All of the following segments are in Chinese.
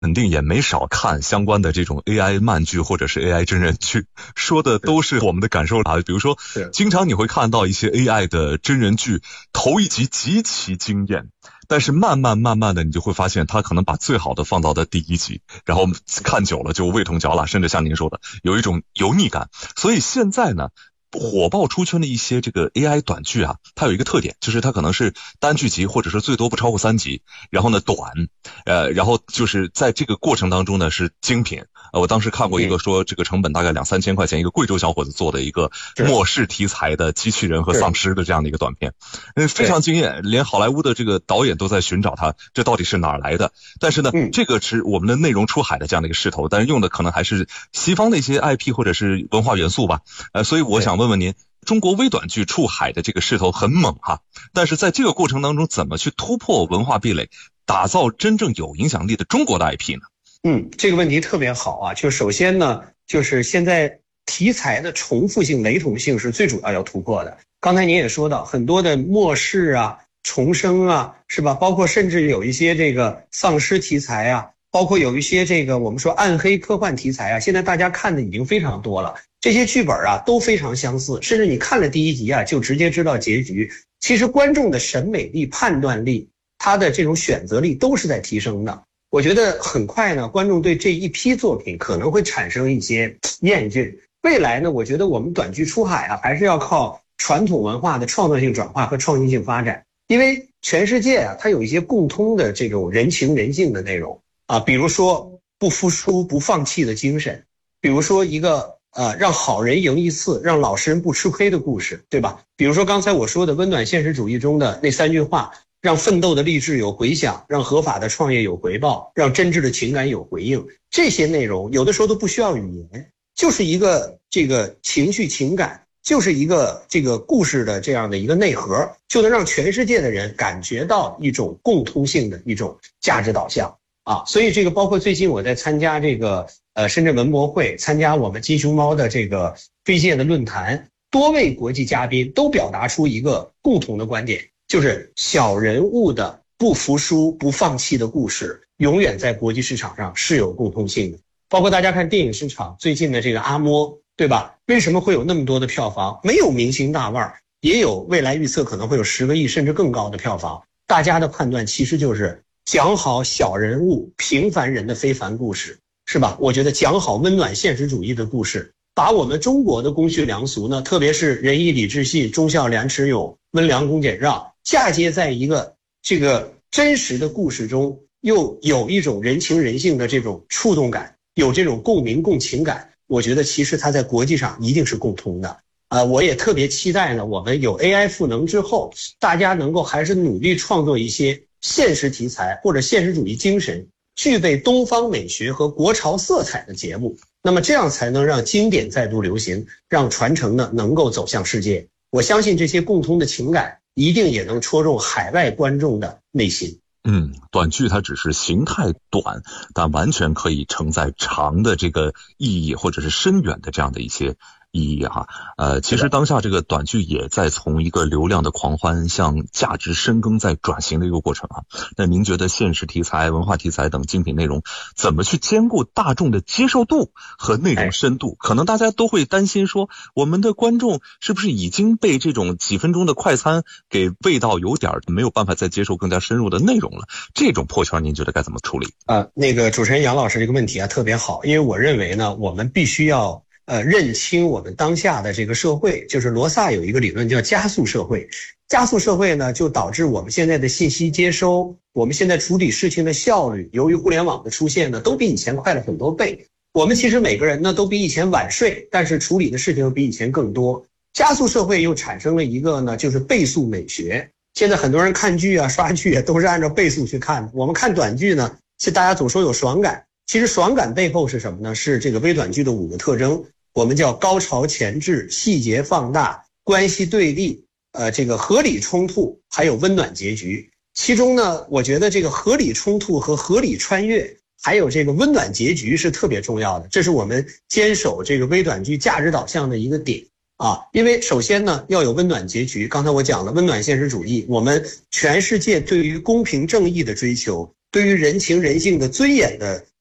肯定也没少看相关的这种 AI 漫剧或者是 AI 真人剧，说的都是我们的感受啊。比如说，经常你会看到一些 AI 的真人剧，头一集极其惊艳，但是慢慢的你就会发现他可能把最好的放到的第一集，然后看久了就味同嚼蜡，甚至像您说的有一种油腻感。所以现在呢，火爆出圈的一些这个 AI 短剧啊，它有一个特点，就是它可能是单剧集，或者是最多不超过3集，然后呢短，然后就是在这个过程当中呢是精品。我当时看过一个说这个成本大概2-3千块钱，一个贵州小伙子做的一个末世题材的机器人和丧尸的这样的一个短片，非常惊艳，连好莱坞的这个导演都在寻找它，这到底是哪儿来的？但是呢，这个是我们的内容出海的这样的一个势头，但是用的可能还是西方的一些 IP 或者是文化元素吧。所以我想问问您，中国微短剧出海的这个势头很猛哈，但是在这个过程当中怎么去突破文化壁垒，打造真正有影响力的中国的 IP 呢？ 这个问题特别好啊。就首先呢，就是现在题材的重复性、雷同性是最主要突破的。刚才您也说到很多的末世啊、重生啊，是吧？包括甚至有一些这个丧尸题材啊，包括有一些这个我们说暗黑科幻题材啊，现在大家看的已经非常多了。这些剧本啊都非常相似，甚至你看了第一集啊就直接知道结局。其实观众的审美力、判断力，他的这种选择力都是在提升的。我觉得很快呢，观众对这一批作品可能会产生一些厌倦。未来呢，我觉得我们短剧出海啊，还是要靠传统文化的创造性转化和创新性发展。因为全世界啊，它有一些共通的这种人情人性的内容啊，比如说不服输、不放弃的精神，比如说一个让好人赢一次，让老实人不吃亏的故事，对吧？比如说刚才我说的温暖现实主义中的那3句话。让奋斗的励志有回响，让合法的创业有回报，让真挚的情感有回应。这些内容有的时候都不需要语言，就是一个这个情绪情感，就是一个这个故事的这样的一个内核，就能让全世界的人感觉到一种共通性的一种价值导向啊。所以这个包括最近我在参加这个深圳文博会，参加我们金熊猫的这个飞界的论坛，多位国际嘉宾都表达出一个共同的观点，就是小人物的不服输、不放弃的故事，永远在国际市场上是有共通性的。包括大家看电影市场最近的这个阿嬷，对吧？为什么会有那么多的票房？没有明星大腕，也有未来预测可能会有10个亿甚至更高的票房。大家的判断其实就是讲好小人物、平凡人的非凡故事，是吧？我觉得讲好温暖现实主义的故事，把我们中国的公序良俗呢，特别是仁义礼智信、忠孝廉耻勇、温良恭俭让，嫁接在一个这个真实的故事中，又有一种人情人性的这种触动感，有这种共鸣共情感，我觉得其实它在国际上一定是共通的。我也特别期待呢，我们有 AI 赋能之后，大家能够还是努力创作一些现实题材或者现实主义精神，具备东方美学和国潮色彩的节目，那么这样才能让经典再度流行，让传承呢能够走向世界。我相信这些共通的情感一定也能戳中海外观众的内心。 短剧它只是形态短，但完全可以承载长的这个意义或者是深远的这样的一些意义哈。其实当下这个短剧也在从一个流量的狂欢向价值深耕在转型的一个过程啊。那您觉得现实题材、文化题材等精品内容怎么去兼顾大众的接受度和内容深度？可能大家都会担心说，我们的观众是不是已经被这种几分钟的快餐给喂到有点没有办法再接受更加深入的内容了？这种破圈您觉得该怎么处理？ 那个主持人杨老师这个问题啊特别好，因为我认为呢，我们必须要认清我们当下的这个社会，就是罗萨有一个理论叫加速社会。加速社会呢，就导致我们现在的信息接收，我们现在处理事情的效率，由于互联网的出现呢，都比以前快了很多倍。我们其实每个人呢都比以前晚睡，但是处理的事情比以前更多。加速社会又产生了一个呢，就是倍速美学。现在很多人看剧啊、刷剧啊，都是按照倍速去看的。我们看短剧呢，其实大家总说有爽感，其实爽感背后是什么呢？是这个微短剧的5个特征。我们叫高潮前置、细节放大、关系对立、这个合理冲突，还有温暖结局。其中呢，我觉得这个合理冲突和合理穿越，还有这个温暖结局是特别重要的，这是我们坚守这个微短剧价值导向的一个点啊。因为首先呢，要有温暖结局。刚才我讲了温暖现实主义，我们全世界对于公平正义的追求，对于人情人性的尊严的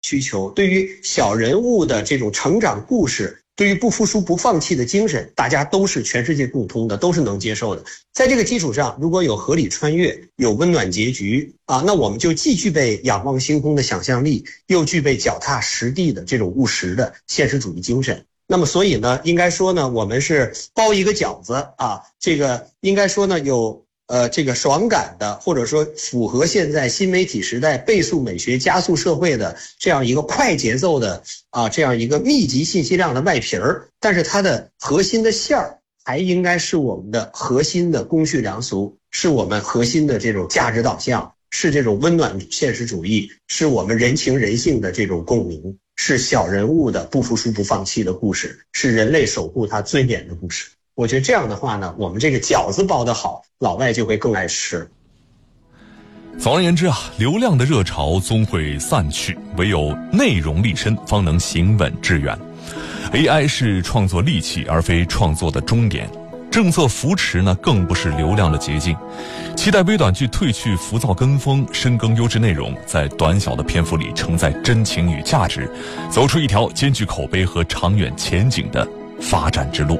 需求，对于小人物的这种成长故事，对于不服输不放弃的精神，大家都是全世界共通的，都是能接受的。在这个基础上，如果有合理穿越，有温暖结局啊，那我们就既具备仰望星空的想象力，又具备脚踏实地的这种务实的现实主义精神。那么所以呢，应该说呢，我们是包一个饺子啊，这个应该说呢有这个爽感的，或者说符合现在新媒体时代倍速美学加速社会的这样一个快节奏的这样一个密集信息量的外皮儿，但是它的核心的馅儿还应该是我们的核心的公序良俗，是我们核心的这种价值导向，是这种温暖现实主义，是我们人情人性的这种共鸣，是小人物的不服输不放弃的故事，是人类守护他尊严的故事。我觉得这样的话呢，我们这个饺子包得好，老外就会更爱吃。 总而言之流量的热潮终会散去，唯有内容立身，方能行稳致远。AI 是创作利器，而非创作的终点。政策扶持呢，更不是流量的捷径。期待微短剧褪去浮躁跟风，深耕优质内容，在短小的篇幅里承载真情与价值，走出一条兼具口碑和长远前景的发展之路。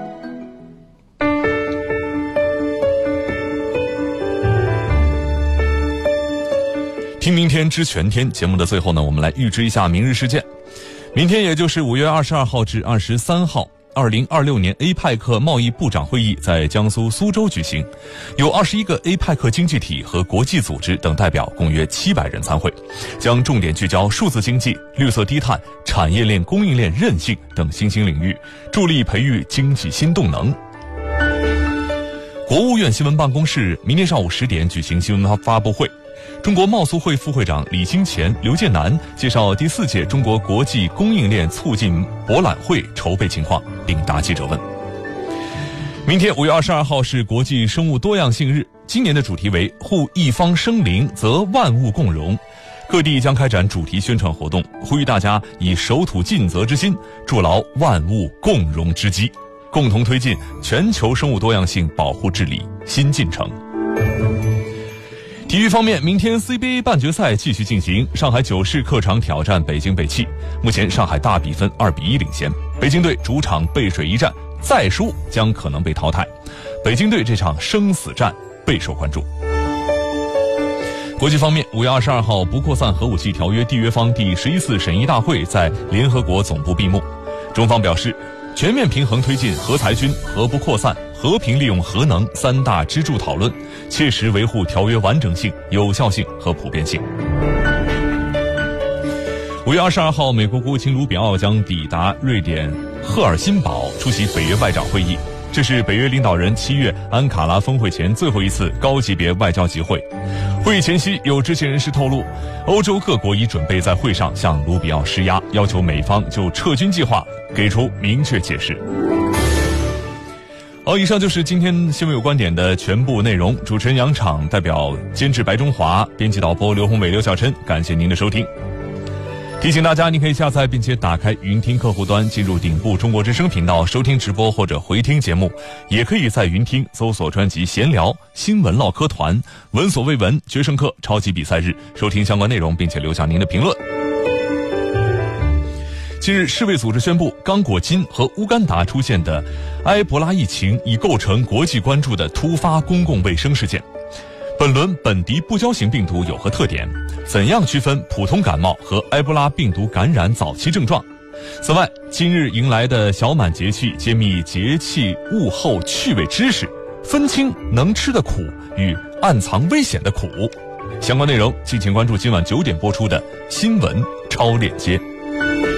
听明天知全天节目的最后呢，我们来预知一下明日事件。明天也就是5月22号至23号，2026年 APEC 贸易部长会议在江苏苏州举行，有21个 APEC 经济体和国际组织等代表，共约700人参会，将重点聚焦数字经济、绿色低碳、产业链供应链韧性等新兴领域，助力培育经济新动能。国务院新闻办公室明天上午10点举行新闻发布会，中国贸促会副会长李金钱、刘建南介绍第4届中国国际供应链促进博览会筹备情况，并答记者问。明天5月22号是国际生物多样性日，今年的主题为护一方生灵则万物共荣。各地将开展主题宣传活动，呼吁大家以守土尽责之心，筑牢万物共荣之基，共同推进全球生物多样性保护治理新进程。体育方面，明天 CBA 半决赛继续进行，上海九市客场挑战北京北汽，目前上海大比分2-1领先，北京队主场背水一战，再输将可能被淘汰。北京队这场生死战备受关注。国际方面，5月22号不扩散核武器条约缔约方第11次审议大会在联合国总部闭幕，中方表示全面平衡推进核裁军、核不扩散、和平利用核能3大支柱讨论，切实维护条约完整性、有效性和普遍性。5月22号，美国国务卿卢比奥将抵达瑞典赫尔辛堡出席北约外长会议，这是北约领导人7月安卡拉峰会前最后一次高级别外交集会。会议前夕，有知情人士透露，欧洲各国已准备在会上向卢比奥施压，要求美方就撤军计划给出明确解释。好，以上就是今天新闻有观点的全部内容。主持人杨昶，代表监制白中华，编辑导播刘宏伟、刘小琛，感谢您的收听。提醒大家，您可以下载并且打开云听客户端，进入顶部中国之声频道收听直播或者回听节目，也可以在云听搜索专辑闲聊、新闻唠嗑团、闻所未闻、决胜课、超级比赛日，收听相关内容并且留下您的评论。近日，世卫组织宣布，刚果金和乌干达出现的埃博拉疫情已构成国际关注的突发公共卫生事件。本轮本地不交型病毒有何特点？怎样区分普通感冒和埃博拉病毒感染早期症状？此外，今日迎来的小满节气，揭秘节气物候趣味知识，分清能吃的苦与暗藏危险的苦。相关内容敬请关注今晚9点播出的新闻超链接。